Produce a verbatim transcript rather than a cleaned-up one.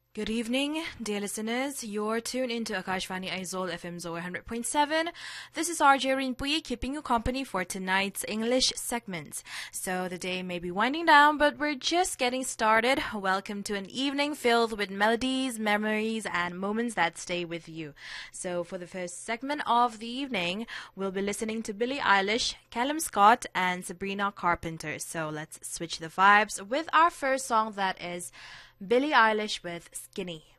Good evening, dear listeners. You're tuned into Akashvani Aizol F M one hundred point seven. This is R J Rinpui keeping you company for tonight's English segment. So the day may be winding down, but we're just getting started. Welcome to an evening filled with melodies, memories, and moments that stay with you. So for the first segment of the evening, we'll be listening to Billie Eilish, Callum Scott, and Sabrina Carpenter. So let's switch the vibes with our first song, that is Billie Eilish with Skinny.